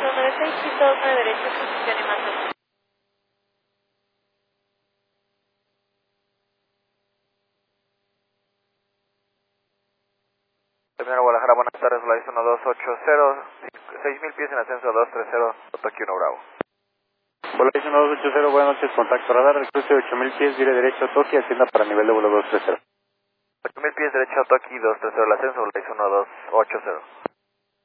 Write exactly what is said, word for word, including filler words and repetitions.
nueve seis, piso dos nueve derecho, posición y mando. Terminal Guadalajara, buenas tardes, Volaris uno dos ocho cero, seis mil pies en ascenso dos tres cero, Tokio uno Bravo. Volaris uno dos ocho cero, buenas noches, contacto radar, cruce ocho mil pies, vire derecho a Tokio, ascienda para nivel de vuelo dos tres cero. ocho mil pies derecho a Tokio dos tres cero, el ascenso, Volaris uno dos ocho cero.